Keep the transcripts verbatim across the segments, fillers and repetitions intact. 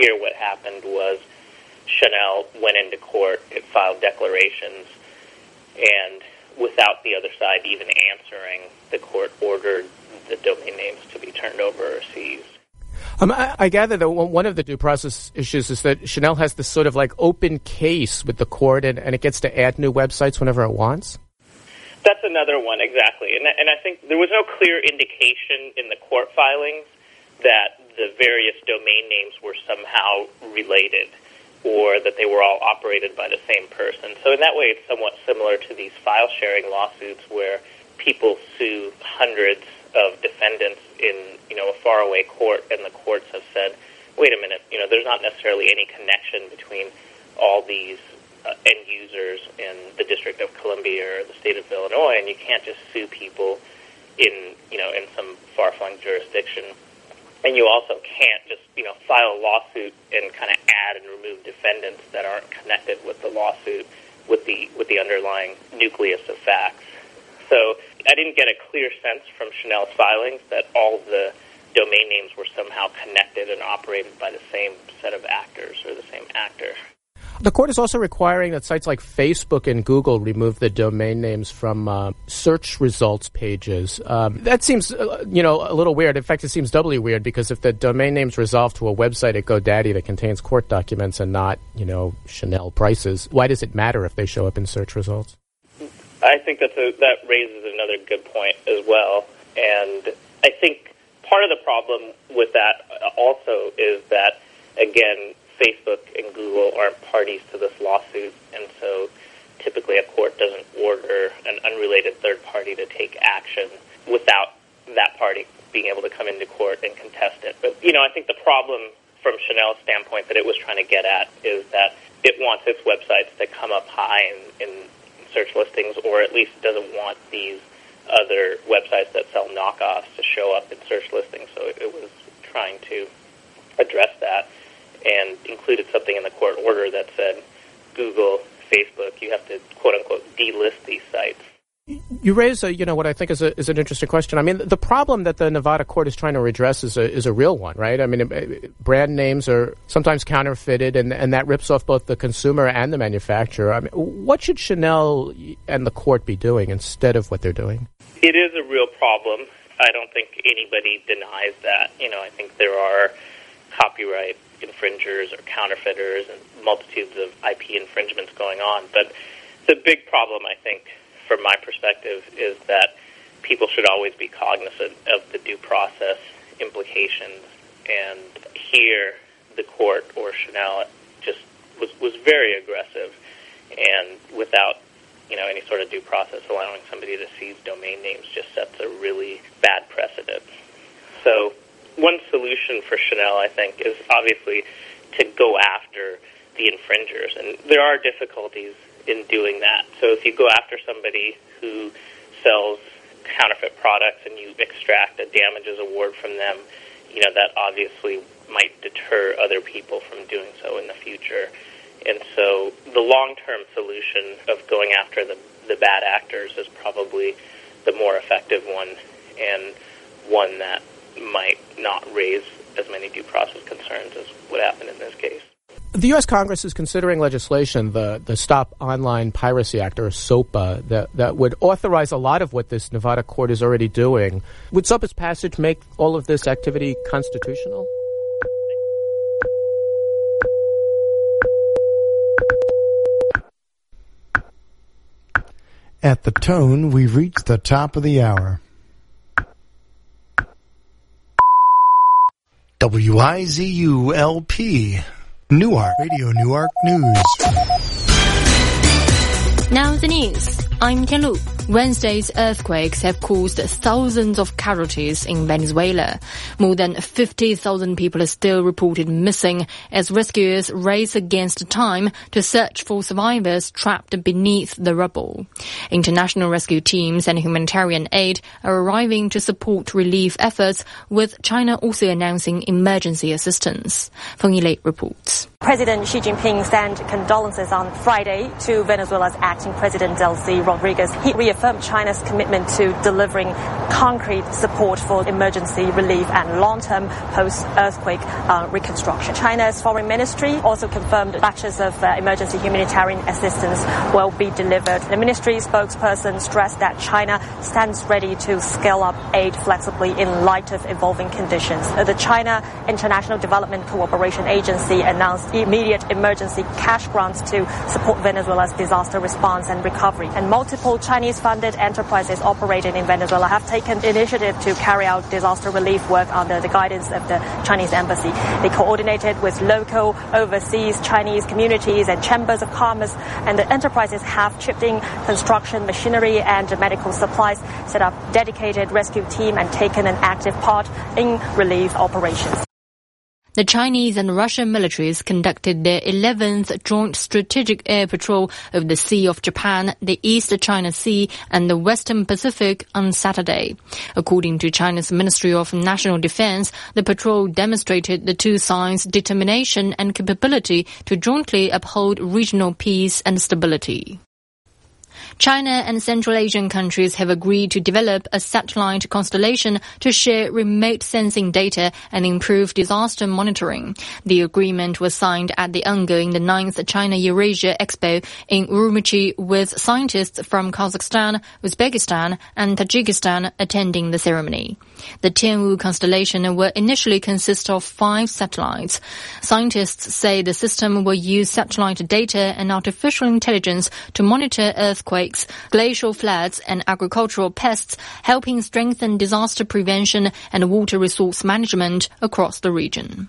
Here what happened was Chanel went into court, it filed declarations, and without the other side even answering, the court ordered the domain names to be turned over or seized. Um, I, I gather that one of the due process issues is that Chanel has this sort of like open case with the court, and, and it gets to add new websites whenever it wants? That's another one, exactly. And, and I think there was no clear indication in the court filings that the various domain names were somehow related or that they were all operated by the same person. So in that way, it's somewhat similar to these file-sharing lawsuits where people sue hundreds of defendants in, you know, a faraway court, and the courts have said, wait a minute, you know, there's not necessarily any connection between all these uh, end users in the District of Columbia or the state of Illinois, and you can't just sue people in, you know, in some far-flung jurisdiction. And you also can't just, you know, file a lawsuit and kind of add and remove defendants that aren't connected with the lawsuit, with the with the underlying nucleus of facts. So I didn't get a clear sense from Chanel's filings that all the domain names were somehow connected and operated by the same set of actors or the same actor. The court is also requiring that sites like Facebook and Google remove the domain names from uh, search results pages. Um, that seems, uh, you know, a little weird. In fact, it seems doubly weird because if the domain name's resolved to a website at GoDaddy that contains court documents and not, you know, Chanel prices, why does it matter if they show up in search results? I think that's a, that raises another good point as well. And I think part of the problem with that also is that, again, Facebook and Google aren't parties to this lawsuit, and so typically a court doesn't order an unrelated third party to take action without that party being able to come into court and contest it. But, you know, I think the problem from Chanel's standpoint that it was trying to get at is that it wants its websites to come up high in, in search listings, or at least doesn't want these other websites that sell knockoffs to show up in search listings. So it, it was trying to address that, and included something in the court order that said, Google, Facebook, you have to, quote-unquote, delist these sites. You raise, a, you know, what I think is, a, is an interesting question. I mean, the problem that the Nevada court is trying to redress is a, is a real one, right? I mean, brand names are sometimes counterfeited, and, and that rips off both the consumer and the manufacturer. I mean, what should Chanel and the court be doing instead of what they're doing? It is a real problem. I don't think anybody denies that. You know, I think there are copyright infringers or counterfeiters and multitudes of I P infringements going on. But the big problem, I think, from my perspective, is that people should always be cognizant of the due process implications. And here, the court or Chanel just was, was very aggressive, and without, you know, any sort of due process, allowing somebody to seize domain names just sets a really bad precedent. So one solution for Chanel, I think, is obviously to go after the infringers. And there are difficulties in doing that. So if you go after somebody who sells counterfeit products and you extract a damages award from them, you know, that obviously might deter other people from doing so in the future. And so the long-term solution of going after the, the bad actors is probably the more effective one, and one that might not raise as many due process concerns as what happened in this case. The U S Congress is considering legislation, the, the Stop Online Piracy Act, or SOPA, that, that would authorize a lot of what this Nevada court is already doing. Would SOPA's passage make all of this activity constitutional? At the tone, we've reached the top of the hour. W I Z U L P, Newark, Radio Newark News. Now the news. I'm Tianlu. Wednesday's earthquakes have caused thousands of casualties in Venezuela. More than fifty thousand people are still reported missing as rescuers race against time to search for survivors trapped beneath the rubble. International rescue teams and humanitarian aid are arriving to support relief efforts, with China also announcing emergency assistance. Feng Yilei reports. President Xi Jinping sent condolences on Friday to Venezuela's acting president Delcy Rodriguez. He reaffirmed China's commitment to delivering concrete support for emergency relief and long-term post-earthquake uh, reconstruction. China's foreign ministry also confirmed batches of uh, emergency humanitarian assistance will be delivered. The ministry spokesperson stressed that China stands ready to scale up aid flexibly in light of evolving conditions. Uh, the China International Development Cooperation Agency announced immediate emergency cash grants to support Venezuela's disaster response and recovery. And multiple Chinese-funded enterprises operating in Venezuela have taken initiative to carry out disaster relief work under the guidance of the Chinese embassy. They coordinated with local, overseas Chinese communities and chambers of commerce, and the enterprises have chipped in construction machinery and medical supplies, set up dedicated rescue team, and taken an active part in relief operations. The Chinese and Russian militaries conducted their eleventh Joint Strategic Air Patrol of the Sea of Japan, the East China Sea, and the Western Pacific on Saturday. According to China's Ministry of National Defense, the patrol demonstrated the two sides' determination and capability to jointly uphold regional peace and stability. China and Central Asian countries have agreed to develop a satellite constellation to share remote sensing data and improve disaster monitoring. The agreement was signed at the ongoing the ninth China-Eurasia Expo in Urumqi, with scientists from Kazakhstan, Uzbekistan and Tajikistan attending the ceremony. The Tianwu constellation will initially consist of five satellites. Scientists say the system will use satellite data and artificial intelligence to monitor earthquakes, glacial floods and agricultural pests, helping strengthen disaster prevention and water resource management across the region.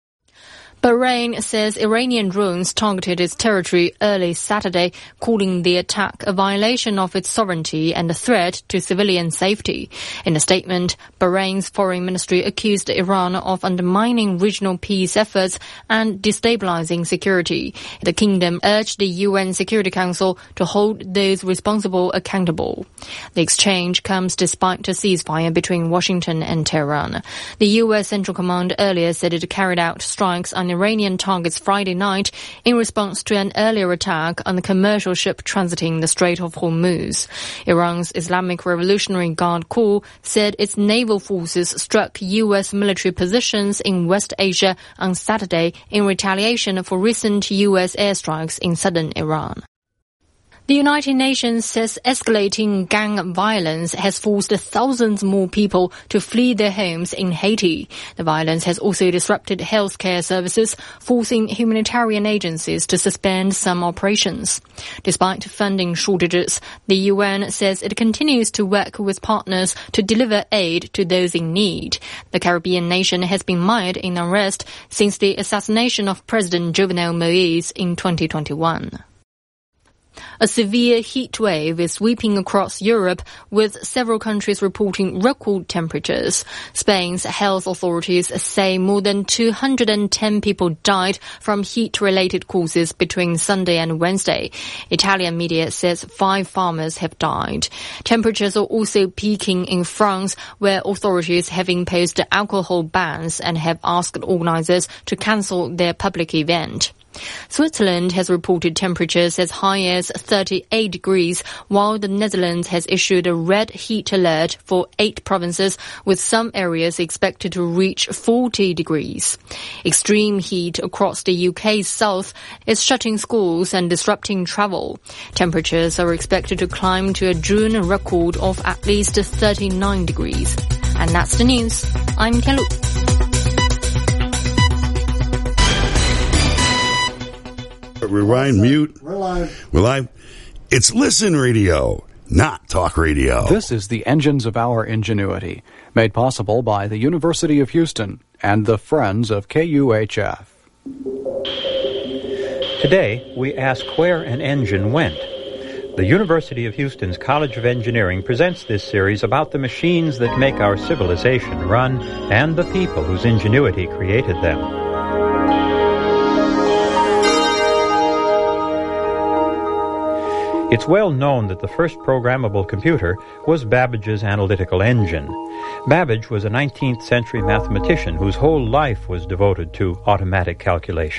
Bahrain says Iranian drones targeted its territory early Saturday, calling the attack a violation of its sovereignty and a threat to civilian safety. In a statement, Bahrain's foreign ministry accused Iran of undermining regional peace efforts and destabilizing security. The kingdom urged the U N Security Council to hold those responsible accountable. The exchange comes despite a ceasefire between Washington and Tehran. The U S Central Command earlier said it carried out strikes on Iranian targets Friday night in response to an earlier attack on the commercial ship transiting the Strait of Hormuz. Iran's Islamic Revolutionary Guard Corps said its naval forces struck U S military positions in West Asia on Saturday in retaliation for recent U S airstrikes in southern Iran. The United Nations says escalating gang violence has forced thousands more people to flee their homes in Haiti. The violence has also disrupted healthcare services, forcing humanitarian agencies to suspend some operations. Despite funding shortages, the U N says it continues to work with partners to deliver aid to those in need. The Caribbean nation has been mired in unrest since the assassination of President Jovenel Moïse in twenty twenty-one. A severe heat wave is sweeping across Europe, with several countries reporting record temperatures. Spain's health authorities say more than two hundred ten people died from heat-related causes between Sunday and Wednesday. Italian media says five farmers have died. Temperatures are also peaking in France, where authorities have imposed alcohol bans and have asked organizers to cancel their public event. Switzerland has reported temperatures as high as thirty-eight degrees, while the Netherlands has issued a red heat alert for eight provinces, with some areas expected to reach forty degrees. Extreme heat across the U K's south is shutting schools and disrupting travel. Temperatures are expected to climb to a June record of at least thirty-nine degrees. And that's the news. I'm Tianlu. Rewind, mute. We're live. We're live. It's Listen Radio, not Talk Radio. This is the Engines of Our Ingenuity, made possible by the University of Houston and the Friends of K U H F. Today, we ask where an engine went. The University of Houston's College of Engineering presents this series about the machines that make our civilization run and the people whose ingenuity created them. It's well known that the first programmable computer was Babbage's analytical engine. Babbage was a nineteenth century mathematician whose whole life was devoted to automatic calculation.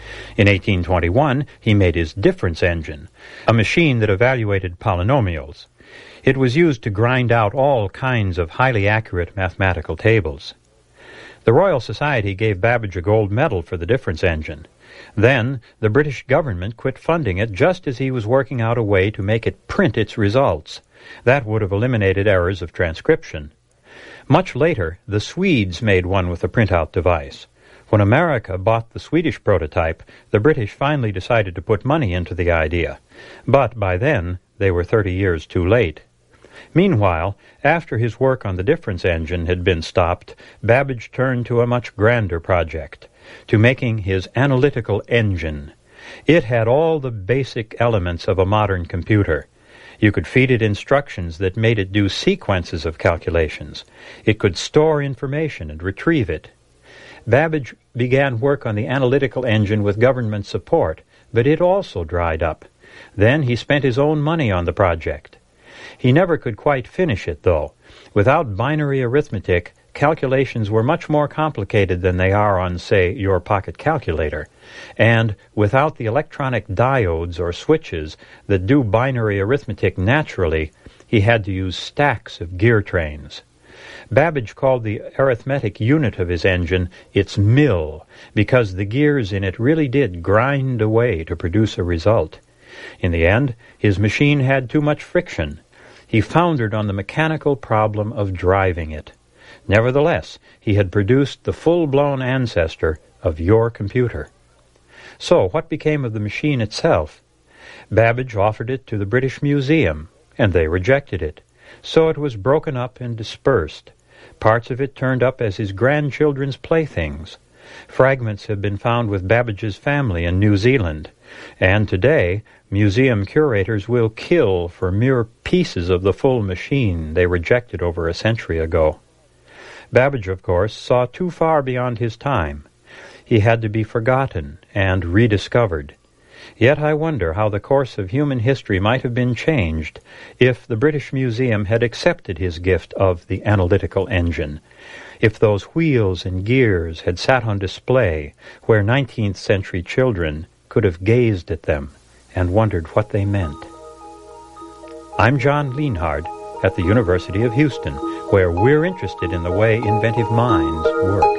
In eighteen twenty-one, he made his difference engine, a machine that evaluated polynomials. It was used to grind out all kinds of highly accurate mathematical tables. The Royal Society gave Babbage a gold medal for the difference engine. Then, the British government quit funding it just as he was working out a way to make it print its results. That would have eliminated errors of transcription. Much later, the Swedes made one with a printout device. When America bought the Swedish prototype, the British finally decided to put money into the idea. But by then, they were thirty years too late. Meanwhile, after his work on the difference engine had been stopped, Babbage turned to a much grander project, to making his analytical engine. It had all the basic elements of a modern computer. You could feed it instructions that made it do sequences of calculations. It could store information and retrieve it. Babbage began work on the analytical engine with government support, but it also dried up. Then he spent his own money on the project. He never could quite finish it, though. Without binary arithmetic, calculations were much more complicated than they are on, say, your pocket calculator. And without the electronic diodes or switches that do binary arithmetic naturally, he had to use stacks of gear trains. Babbage called the arithmetic unit of his engine its mill, because the gears in it really did grind away to produce a result. In the end, his machine had too much friction. He foundered on the mechanical problem of driving it. Nevertheless, he had produced the full-blown ancestor of your computer. So, what became of the machine itself? Babbage offered it to the British Museum, and they rejected it. So it was broken up and dispersed. Parts of it turned up as his grandchildren's playthings. Fragments have been found with Babbage's family in New Zealand, and today museum curators will kill for mere pieces of the full machine they rejected over a century ago. Babbage, of course, saw too far beyond his time. He had to be forgotten and rediscovered. Yet I wonder how the course of human history might have been changed if the British Museum had accepted his gift of the analytical engine, if those wheels and gears had sat on display where nineteenth century children could have gazed at them and wondered what they meant. I'm John Lienhard at the University of Houston, where we're interested in the way inventive minds work.